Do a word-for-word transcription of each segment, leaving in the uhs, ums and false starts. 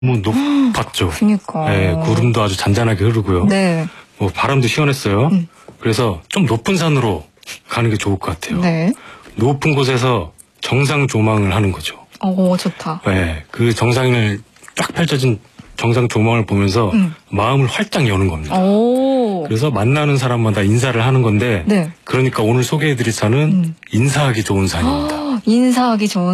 뭐 높았죠. 그니까. 네, 구름도 아주 잔잔하게 흐르고요. 네. 뭐 바람도 시원했어요. 음. 그래서 좀 높은 산으로 가는 게 좋을 것 같아요. 네. 높은 곳에서 정상 조망을 하는 거죠. 오, 좋다. 네, 그 정상을 쫙 펼쳐진 정상 조망을 보면서 음. 마음을 활짝 여는 겁니다. 오. 그래서 만나는 사람마다 인사를 하는 건데, 네. 그러니까 오늘 소개해드릴 산은 음. 인사하기 좋은 산입니다. 아, 인사하기 좋은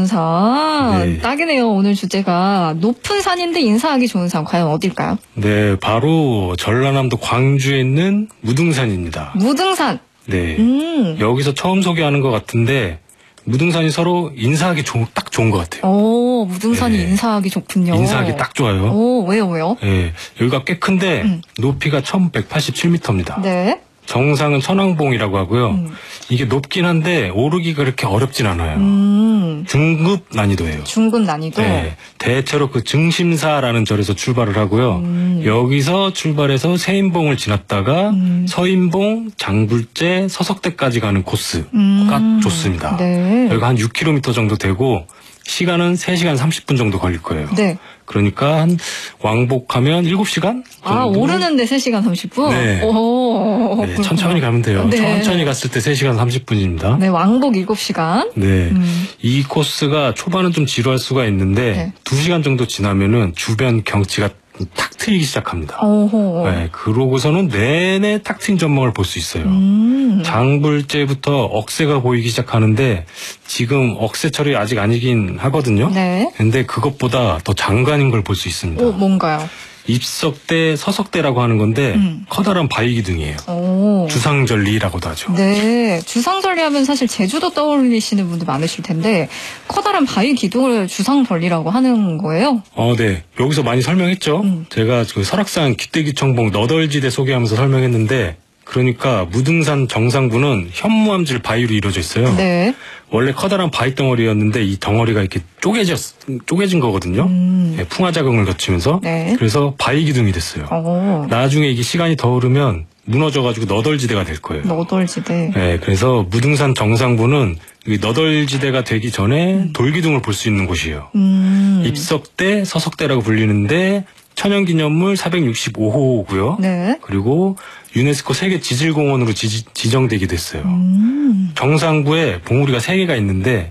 산. 네. 딱이네요. 오늘 주제가 높은 산인데 인사하기 좋은 산. 과연 어딜까요? 네, 바로 전라남도 광주에 있는 무등산입니다. 무등산. 네, 음. 여기서 처음 소개하는 것 같은데 무등산이 서로 인사하기 조, 딱 좋은 것 같아요. 오, 무등산이 네. 인사하기 좋군요. 인사하기 딱 좋아요. 오, 왜요, 왜요? 네, 여기가 꽤 큰데 음. 높이가 천백팔십칠 미터입니다. 네. 정상은 천왕봉이라고 하고요. 음. 이게 높긴 한데 오르기가 그렇게 어렵진 않아요. 음. 중급 난이도예요. 중급 난이도. 네, 대체로 그 증심사라는 절에서 출발을 하고요. 음. 여기서 출발해서 세인봉을 지났다가 음. 서인봉, 장불재, 서석대까지 가는 코스가 음. 좋습니다. 네. 여기가 한 육 킬로미터 정도 되고 시간은 세 시간 삼십 분 정도 걸릴 거예요. 네. 그러니까 한 왕복하면 일곱 시간 정도? 아, 오르는데 세 시간 삼십 분? 네. 오, 네, 천천히 가면 돼요. 네. 천천히 갔을 때 세 시간 삼십 분입니다. 네, 왕복 일곱 시간. 네. 음. 이 코스가 초반은 좀 지루할 수가 있는데 네. 두 시간 정도 지나면은 주변 경치가 탁 트이기 시작합니다. 오호. 네, 그러고서는 내내 탁 트인 전망을 볼 수 있어요. 음. 장불재부터 억새가 보이기 시작하는데 지금 억새철이 아직 아니긴 하거든요. 네. 근데 그것보다 더 장관인 걸 볼 수 있습니다. 오, 뭔가요? 입석대, 서석대라고 하는 건데 음. 커다란 바위 기둥이에요. 오. 주상절리라고도 하죠. 네. 주상절리 하면 사실 제주도 떠올리시는 분들 많으실 텐데, 커다란 바위 기둥을 주상절리라고 하는 거예요? 어, 네. 여기서 많이 설명했죠. 음. 제가 그 설악산 기대기청봉 너덜지대 소개하면서 설명했는데, 그러니까 무등산 정상부는 현무암질 바위로 이루어져 있어요. 네. 원래 커다란 바위 덩어리였는데 이 덩어리가 이렇게 쪼개졌, 쪼개진 거거든요. 음. 네, 풍화 작용을 거치면서. 네. 그래서 바위 기둥이 됐어요. 오. 나중에 이게 시간이 더 흐르면 무너져가지고 너덜지대가 될 거예요. 너덜지대. 네, 그래서 무등산 정상부는 이 너덜지대가 되기 전에 음. 돌기둥을 볼 수 있는 곳이에요. 음. 입석대, 서석대라고 불리는데 천연기념물 사백육십오 호고요. 네. 그리고 유네스코 세계 지질공원으로 지, 지정되기도 했어요. 음. 정상부에 봉우리가 세 개가 있는데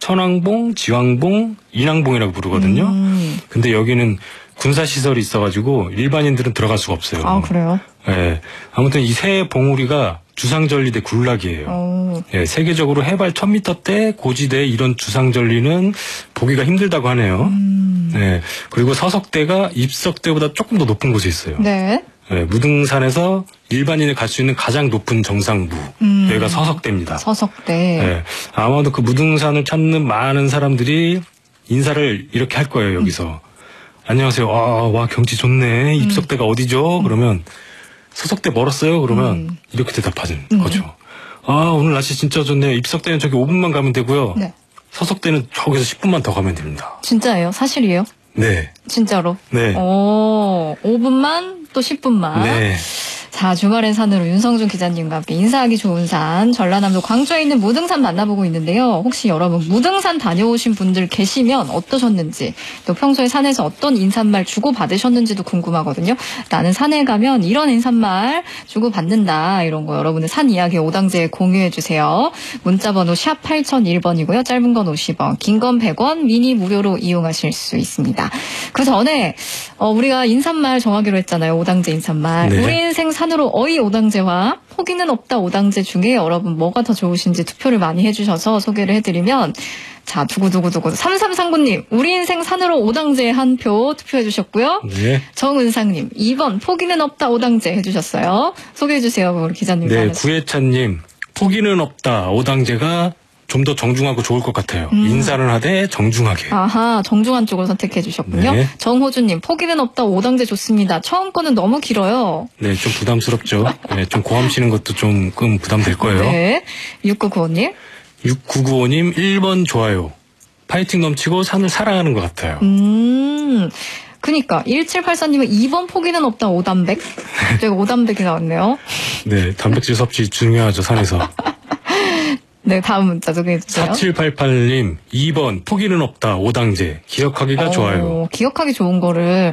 천왕봉, 지왕봉, 인왕봉이라고 부르거든요. 음. 근데 여기는 군사시설이 있어가지고 일반인들은 들어갈 수가 없어요. 아, 그래요? 네. 아무튼 이 세 봉우리가 주상절리대 군락이에요. 오. 네, 세계적으로 해발 천 미터대 고지대 이런 주상절리는 보기가 힘들다고 하네요. 음. 네. 그리고 서석대가 입석대보다 조금 더 높은 곳에 있어요. 네. 네, 무등산에서 일반인이 갈 수 있는 가장 높은 정상부. 음. 여기가 서석대입니다. 서석대. 네. 아마도 그 무등산을 찾는 많은 사람들이 인사를 이렇게 할 거예요, 여기서. 음. 안녕하세요. 아, 와, 경치 좋네. 입석대가 음. 어디죠? 음. 그러면 서석대 멀었어요? 그러면 음. 이렇게 대답하는 음. 거죠. 아, 오늘 날씨 진짜 좋네요. 입석대는 저기 오 분만 가면 되고요. 네. 서석대는 저기서 십 분만 더 가면 됩니다. 진짜예요? 사실이에요? 네. 진짜로? 네. 오, 오 분만 또 십 분만. 네. 자, 주말엔 산으로 윤성준 기자님과 함께 인사하기 좋은 산, 전라남도 광주에 있는 무등산 만나보고 있는데요. 혹시 여러분 무등산 다녀오신 분들 계시면 어떠셨는지, 또 평소에 산에서 어떤 인사말 주고받으셨는지도 궁금하거든요. 나는 산에 가면 이런 인사말 주고받는다, 이런 거 여러분의 산 이야기 오당제에 공유해주세요. 문자번호 샵 팔공공일 번이고요. 짧은 건 오십 원, 긴 건 백 원, 미니 무료로 이용하실 수 있습니다. 그 전에 어, 우리가 인사말 정하기로 했잖아요. 오당제 인사말. 네. 우리 인생 산으로 어이 오당제와 포기는 없다 오당제 중에 여러분 뭐가 더 좋으신지 투표를 많이 해주셔서 소개를 해드리면, 자, 두구두구두구 삼삼삼구 님 우리 인생 산으로 오당제 한 표 투표해주셨고요. 네. 정은상님 이 번 포기는 없다 오당제 해주셨어요. 소개해주세요. 우리 기자님. 네, 구혜찬님 포기는 없다 오당제가 좀 더 정중하고 좋을 것 같아요. 음. 인사를 하되 정중하게. 아하, 정중한 쪽으로 선택해 주셨군요. 네. 정호주님, 포기는 없다 오당제 좋습니다. 처음 거는 너무 길어요. 네, 좀 부담스럽죠. 네, 좀 고함 치는 것도 조금 부담될 거예요. 네. 육구구오 님. 육구구오 님 일 번 좋아요. 파이팅 넘치고 산을 사랑하는 것 같아요. 음. 그니까 일칠팔사 님은 이 번 포기는 없다 오단백. 제가 오단백이 나왔네요. 네, 단백질 섭취 중요하죠, 산에서. 네, 다음 문자 소개해 주세요. 사칠팔팔 님 이 번 포기는 없다 오당제 기억하기가 어, 좋아요. 기억하기 좋은 거를